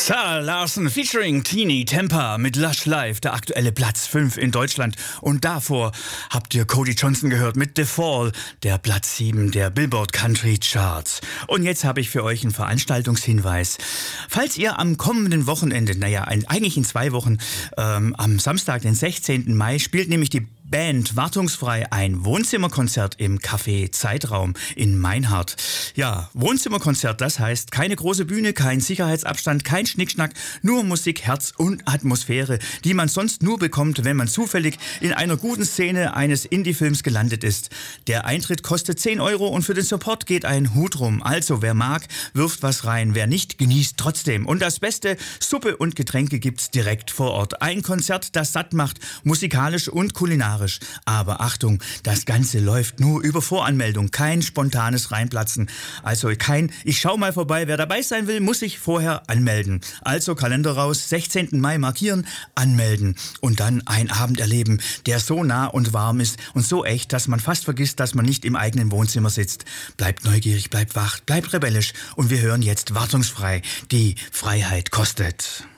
Zara Larsson featuring Teenie Temper mit Lush Life, der aktuelle Platz 5 in Deutschland. Und davor habt ihr Cody Johnson gehört mit The Fall, der Platz 7 der Billboard Country Charts. Und jetzt habe ich für euch einen Veranstaltungshinweis. Falls ihr am kommenden Wochenende, eigentlich in 2 Wochen, am Samstag, den 16. Mai, spielt nämlich die Band Wartungsfrei ein Wohnzimmerkonzert im Café Zeitraum in Meinhardt. Ja, Wohnzimmerkonzert, das heißt keine große Bühne, kein Sicherheitsabstand, kein Schnickschnack, nur Musik, Herz und Atmosphäre, die man sonst nur bekommt, wenn man zufällig in einer guten Szene eines Indie-Films gelandet ist. Der Eintritt kostet 10 Euro und für den Support geht ein Hut rum. Also wer mag, wirft was rein, wer nicht, genießt trotzdem. Und das Beste, Suppe und Getränke gibt's direkt vor Ort. Ein Konzert, das satt macht, musikalisch und kulinarisch. Aber Achtung, das Ganze läuft nur über Voranmeldung, kein spontanes Reinplatzen. Also ich schau mal vorbei, wer dabei sein will, muss sich vorher anmelden. Also Kalender raus, 16. Mai markieren, anmelden und dann einen Abend erleben, der so nah und warm ist und so echt, dass man fast vergisst, dass man nicht im eigenen Wohnzimmer sitzt. Bleibt neugierig, bleibt wach, bleibt rebellisch und wir hören jetzt Wartungsfrei, die Freiheit kostet.